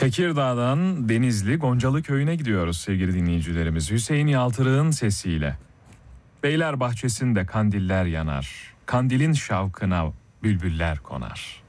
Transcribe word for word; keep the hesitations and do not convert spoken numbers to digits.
Tekirdağ'dan Denizli Goncalı Köyü'ne gidiyoruz sevgili dinleyicilerimiz. Hüseyin Yaltırık'ın sesiyle. Beyler bahçesinde kandiller yanar. Kandilin şavkına bülbüller konar.